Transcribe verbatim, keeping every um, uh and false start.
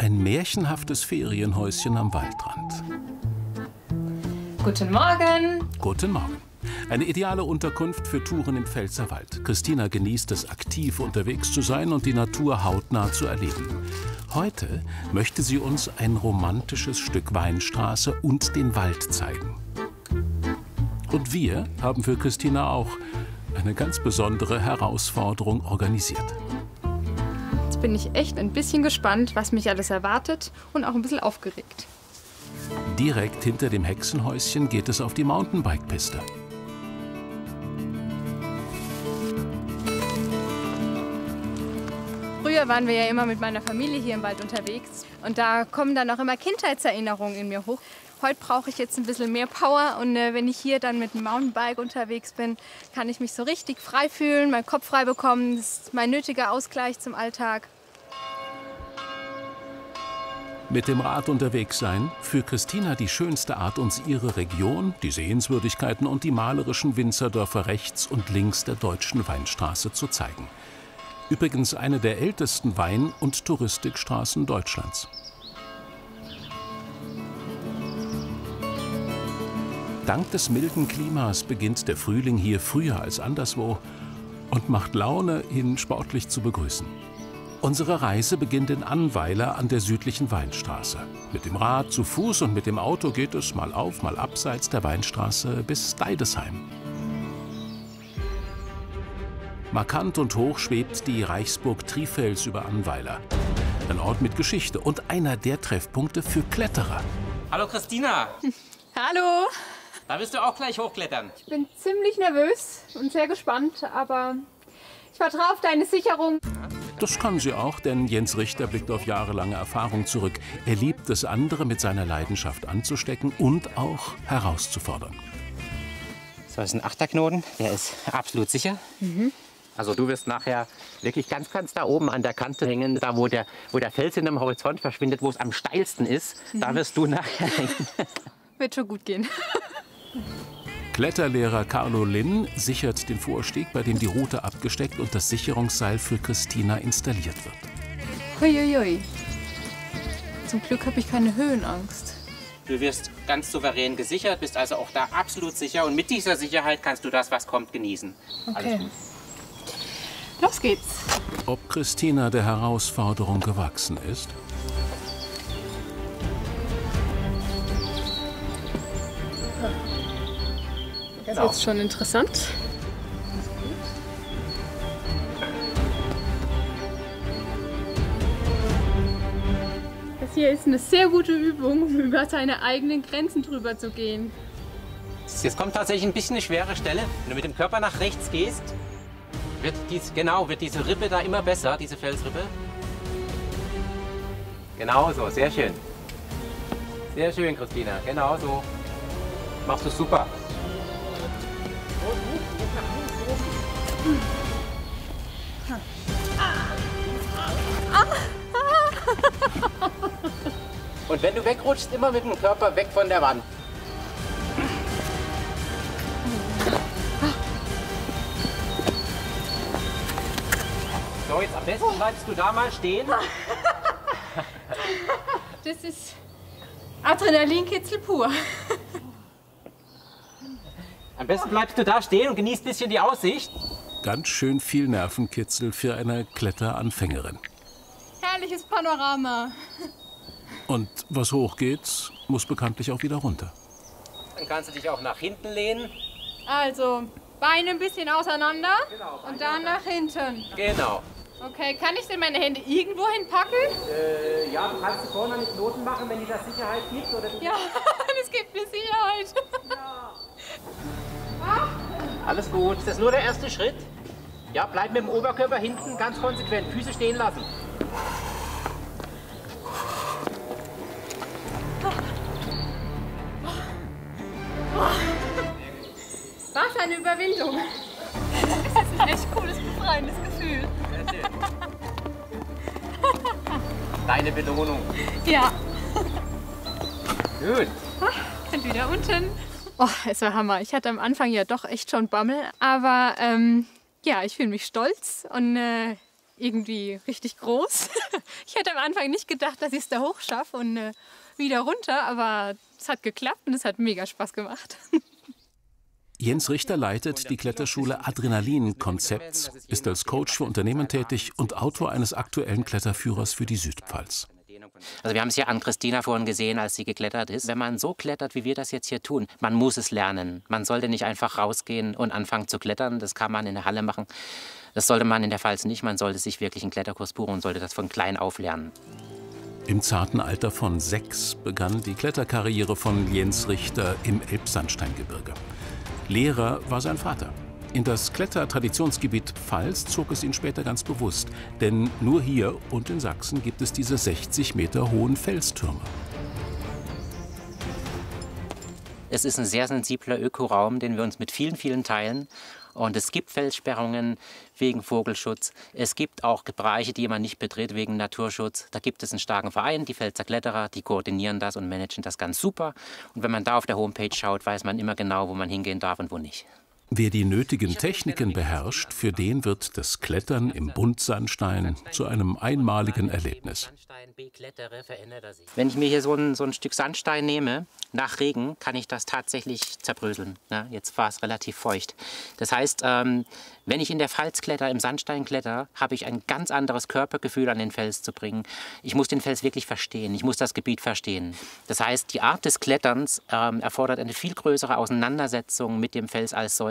ein märchenhaftes Ferienhäuschen am Waldrand. Guten Morgen. Guten Morgen. Eine ideale Unterkunft für Touren im Pfälzerwald. Christina genießt es, aktiv unterwegs zu sein und die Natur hautnah zu erleben. Heute möchte sie uns ein romantisches Stück Weinstraße und den Wald zeigen. Und wir haben für Christina auch eine ganz besondere Herausforderung organisiert. Jetzt bin ich echt ein bisschen gespannt, was mich alles erwartet und auch ein bisschen aufgeregt. Direkt hinter dem Hexenhäuschen geht es auf die Mountainbike-Piste. Früher waren wir ja immer mit meiner Familie hier im Wald unterwegs und da kommen dann auch immer Kindheitserinnerungen in mir hoch. Heute brauche ich jetzt ein bisschen mehr Power und äh, wenn ich hier dann mit dem Mountainbike unterwegs bin, kann ich mich so richtig frei fühlen, meinen Kopf frei bekommen. Das ist mein nötiger Ausgleich zum Alltag. Mit dem Rad unterwegs sein, für Christina die schönste Art, uns ihre Region, die Sehenswürdigkeiten und die malerischen Winzerdörfer rechts und links der deutschen Weinstraße zu zeigen. Übrigens eine der ältesten Wein- und Touristikstraßen Deutschlands. Dank des milden Klimas beginnt der Frühling hier früher als anderswo und macht Laune, ihn sportlich zu begrüßen. Unsere Reise beginnt in Annweiler an der südlichen Weinstraße. Mit dem Rad, zu Fuß und mit dem Auto geht es mal auf, mal abseits der Weinstraße bis Deidesheim. Markant und hoch schwebt die Reichsburg Trifels über Annweiler. Ein Ort mit Geschichte und einer der Treffpunkte für Kletterer. Hallo Christina. Hallo. Da wirst du auch gleich hochklettern. Ich bin ziemlich nervös und sehr gespannt, aber ich vertraue auf deine Sicherung. Das kann sie auch, denn Jens Richter blickt auf jahrelange Erfahrung zurück. Er liebt es, andere mit seiner Leidenschaft anzustecken und auch herauszufordern. So, das ist ein Achterknoten, der ist absolut sicher. Mhm. Also du wirst nachher wirklich ganz, ganz da oben an der Kante hängen, da wo der, wo der Fels in dem Horizont verschwindet, wo es am steilsten ist, mhm. Da wirst du nachher hängen. Wird schon gut gehen. Kletterlehrer Carlo Linn sichert den Vorstieg, bei dem die Rute abgesteckt und das Sicherungsseil für Christina installiert wird. Huiuiui. Zum Glück habe ich keine Höhenangst. Du wirst ganz souverän gesichert, bist also auch da absolut sicher. Und mit dieser Sicherheit kannst du das, was kommt, genießen. Okay. Alles gut. Los geht's. Ob Christina der Herausforderung gewachsen ist? Das ist jetzt schon interessant. Das hier ist eine sehr gute Übung, um über seine eigenen Grenzen drüber zu gehen. Jetzt kommt tatsächlich ein bisschen eine schwere Stelle. Wenn du mit dem Körper nach rechts gehst, wird, dies, genau, wird diese Rippe da immer besser, diese Felsrippe. Genau so, sehr schön. Sehr schön, Christina, genau so. Machst du super. Und wenn du wegrutschst, immer mit dem Körper weg von der Wand. So, jetzt am besten bleibst du da mal stehen. Das ist Adrenalinkitzel pur. Am besten bleibst du da stehen und genießt ein bisschen die Aussicht. Ganz schön viel Nervenkitzel für eine Kletteranfängerin. Herrliches Panorama. Und was hochgeht, muss bekanntlich auch wieder runter. Dann kannst du dich auch nach hinten lehnen. Also, Beine ein bisschen auseinander, Genau, und dann nach hinten. Genau. Okay, kann ich denn meine Hände irgendwo hinpacken? Äh, ja, du kannst vorne mit Knoten machen, wenn dir das Sicherheit gibt. Oder ja, das gibt mir Sicherheit. Ja. Alles gut, das ist nur der erste Schritt. Ja, bleib mit dem Oberkörper hinten ganz konsequent, Füße stehen lassen. Was eine Überwindung. Das ist ein echt cooles, befreiendes Gefühl. Sehr schön. Deine Belohnung. Ja. Gut. Und wieder unten. Oh, es war Hammer. Ich hatte am Anfang ja doch echt schon Bammel, aber ähm, ja, ich fühle mich stolz und äh, irgendwie richtig groß. Ich hätte am Anfang nicht gedacht, dass ich es da hoch schaffe und äh, wieder runter, aber es hat geklappt und es hat mega Spaß gemacht. Jens Richter leitet die Kletterschule Adrenalin Konzepts, ist als Coach für Unternehmen tätig und Autor eines aktuellen Kletterführers für die Südpfalz. Also wir haben es ja an Christina vorhin gesehen, als sie geklettert ist. Wenn man so klettert, wie wir das jetzt hier tun, man muss es lernen. Man sollte nicht einfach rausgehen und anfangen zu klettern. Das kann man in der Halle machen. Das sollte man in der Pfalz nicht. Man sollte sich wirklich einen Kletterkurs buchen und sollte das von klein auf lernen. Im zarten Alter von sechs begann die Kletterkarriere von Jens Richter im Elbsandsteingebirge. Lehrer war sein Vater. In das Klettertraditionsgebiet Pfalz zog es ihn später ganz bewusst. Denn nur hier und in Sachsen gibt es diese sechzig Meter hohen Felstürme. Es ist ein sehr sensibler Ökoraum, den wir uns mit vielen, vielen teilen. Und es gibt Felssperrungen wegen Vogelschutz. Es gibt auch Bereiche, die man nicht betritt wegen Naturschutz. Da gibt es einen starken Verein, die Pfälzer Kletterer, die koordinieren das und managen das ganz super. Und wenn man da auf der Homepage schaut, weiß man immer genau, wo man hingehen darf und wo nicht. Wer die nötigen Techniken beherrscht, für den wird das Klettern im Buntsandstein zu einem einmaligen Erlebnis. Wenn ich mir hier so ein, so ein Stück Sandstein nehme, nach Regen kann ich das tatsächlich zerbröseln. Ja, jetzt war es relativ feucht. Das heißt, ähm, wenn ich in der Pfalz kletter, im Sandstein kletter, habe ich ein ganz anderes Körpergefühl an den Fels zu bringen. Ich muss den Fels wirklich verstehen, ich muss das Gebiet verstehen. Das heißt, die Art des Kletterns ähm, erfordert eine viel größere Auseinandersetzung mit dem Fels als solches.